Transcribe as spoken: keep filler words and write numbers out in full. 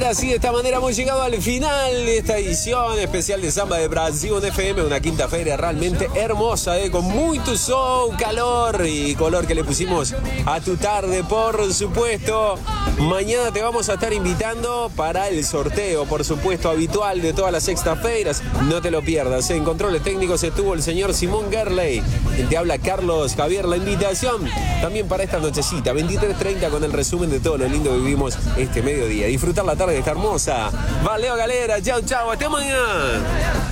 así de esta manera hemos llegado al final de esta edición especial de Samba de Brasil en F M, una quinta feria realmente hermosa, ¿eh? Con mucho sol, calor y color que le pusimos a tu tarde, por supuesto. Mañana te vamos a estar invitando para el sorteo, por supuesto, habitual de todas las sexta-feiras. No te lo pierdas, ¿eh? En controles técnicos estuvo el señor Simón Gerley. Te habla Carlos Javier. La invitación también para esta nochecita, veintitrés treinta, con el resumen de todo lo lindo que vivimos este mediodía. Disfrutar la tarde, está hermosa. Valeo, galera. Chau, chau. Hasta mañana.